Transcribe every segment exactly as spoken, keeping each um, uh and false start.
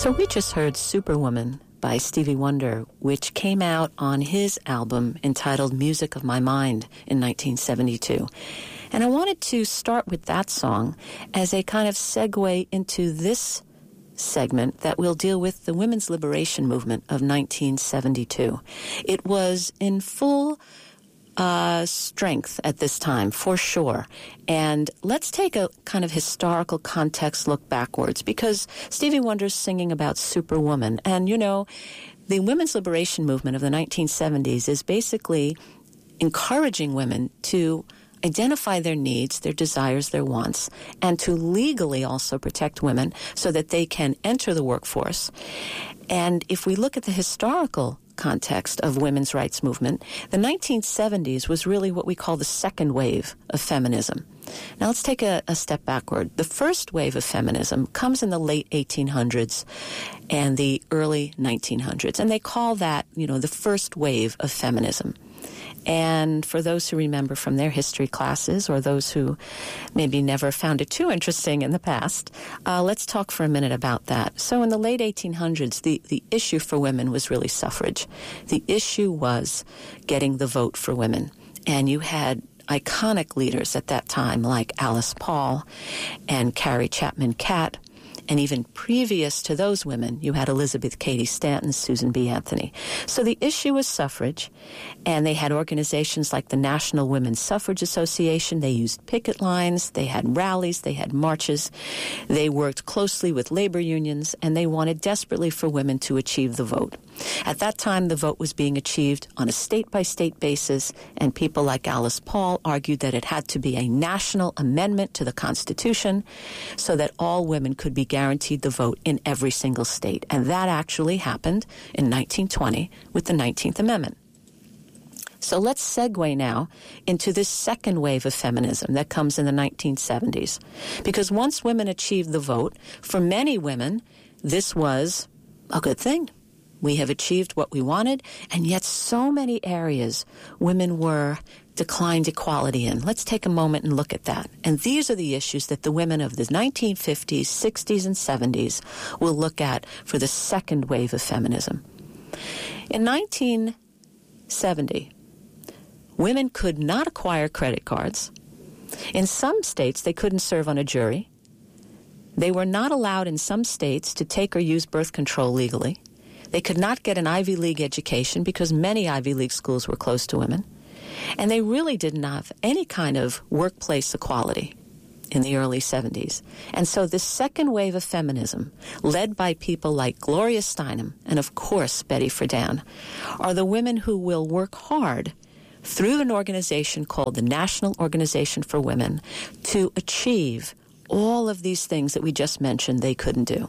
So we just heard Superwoman by Stevie Wonder, which came out on his album entitled Music of My Mind in nineteen seventy-two. And I wanted to start with that song as a kind of segue into this segment that will deal with the women's liberation movement of nineteen seventy-two. It was in full Uh, strength at this time, for sure. And let's take a kind of historical context look backwards, because Stevie Wonder's singing about Superwoman. And, you know, the women's liberation movement of the nineteen seventies is basically encouraging women to identify their needs, their desires, their wants, and to legally also protect women so that they can enter the workforce. And if we look at the historical context of women's rights movement, the nineteen seventies was really what we call the second wave of feminism. Now let's take a, a step backward. The first wave of feminism comes in the late eighteen hundreds and the early nineteen hundreds, and they call that, you know, the first wave of feminism. And for those who remember from their history classes, or those who maybe never found it too interesting in the past, uh, let's talk for a minute about that. So in the late eighteen hundreds, the, the issue for women was really suffrage. The issue was getting the vote for women. And you had iconic leaders at that time like Alice Paul and Carrie Chapman Catt. And even previous to those women, you had Elizabeth Cady Stanton, Susan B. Anthony. So the issue was suffrage, and they had organizations like the National Women's Suffrage Association. They used picket lines, they had rallies, they had marches. They worked closely with labor unions, and they wanted desperately for women to achieve the vote. At that time, the vote was being achieved on a state-by-state basis, and people like Alice Paul argued that it had to be a national amendment to the Constitution so that all women could be guaranteed the vote in every single state. And that actually happened in nineteen twenty with the nineteenth Amendment. So let's segue now into this second wave of feminism that comes in the nineteen seventies. Because once women achieved the vote, for many women, this was a good thing. We have achieved what we wanted, and yet so many areas women were declined equality in. Let's take a moment and look at that. And these are the issues that the women of the nineteen fifties, sixties, and seventies will look at for the second wave of feminism. In nineteen seventy, women could not acquire credit cards. In some states, they couldn't serve on a jury. They were not allowed in some states to take or use birth control legally. They could not get an Ivy League education because many Ivy League schools were closed to women. And they really didn't have any kind of workplace equality in the early seventies. And so this second wave of feminism, led by people like Gloria Steinem and, of course, Betty Friedan, are the women who will work hard through an organization called the National Organization for Women to achieve all of these things that we just mentioned they couldn't do.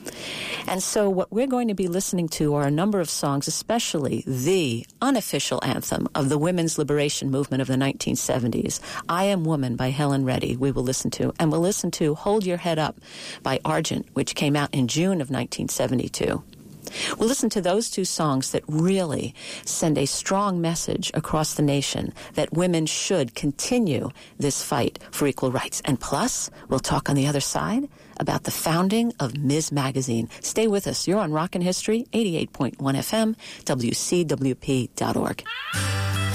And so what we're going to be listening to are a number of songs, especially the unofficial anthem of the women's liberation movement of the nineteen seventies, I Am Woman by Helen Reddy, we will listen to. And we'll listen to Hold Your Head Up by Argent, which came out in June of nineteen seventy-two. We'll listen to those two songs that really send a strong message across the nation that women should continue this fight for equal rights. And plus, we'll talk on the other side about the founding of Miz Magazine. Stay with us. You're on Rockin' History, eighty-eight point one F M, W C W P dot org.